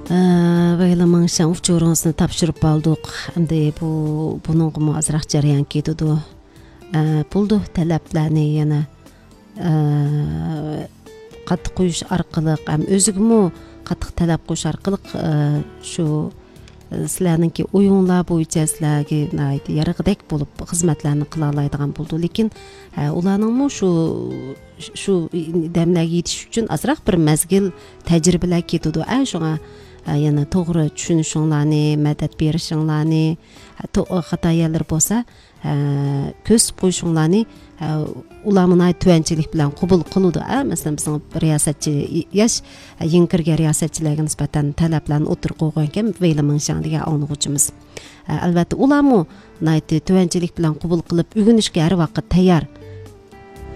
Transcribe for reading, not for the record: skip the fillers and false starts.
Baylaman şan uçurunuzunu tapşırıp aldık. Şimdi bunun kuma azraq jarayan ketidu. Buldu talaplarni yana qattiq qo'yish orqali ham o'zigimi qattiq talab qo'yish orqali shu sizlarninki o'yinlar bo'yicha sizlarga yarag'idek bo'lib xizmatlarni qila oladigan bo'ldi. Lekin ularningmi shu damlarga yetish uchun azroq bir mazgil tajribalar ketadi. Shunga yana to'g'ri tushunishinglarni, madad berishinglarni, xato yerlar bo'lsa, ko'z qo'yishinglarni ularni tuvanchilik bilan qabul qiladi. Masalan, bizning riyosatchi yosh yinkirga riyosatchilarga nisbatan talablarni o'tirib qo'ygan ekan, Veylaman Shang degan anglag'uvchimiz. Albatta, ularmi tuvanchilik bilan qabul qilib, o'rganishga har vaqt tayyor